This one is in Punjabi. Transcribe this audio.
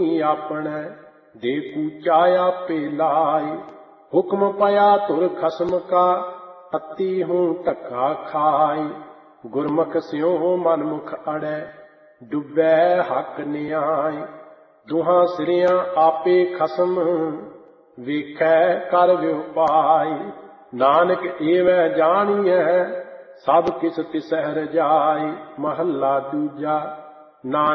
ਆਪਣੇ ਦੇ ਕੂਚਾ ਆਪੇ ਲਾਏ। ਹੁਕਮ ਪਿਆ ਧੁਰ ਖਸਮ ਕਾ ਅਤੀ ਹੂੰ ਢੱਕਾ ਖਾਏ। ਗੁਰਮੁਖ ਸਿਉ ਮਨਮੁਖ ਅੜੈ ਡੁੱਬੈ ਹੱਕ ਨਿਆਏ। ਦੁਹਾਂ ਸਿਰਿਆਂ ਆਪੇ ਖਸਮ ਵੇਖੈ ਕਰ ਵਿਉਪਾਏ। ਨਾਨਕ ਏਵੈ ਜਾਣੀਐ ਸਭ ਕਿਸ ਤਿਸਹਿ ਰਜਾਈ। ਮਹੱਲਾ ਦੂਜਾ। ਨਾਨਕ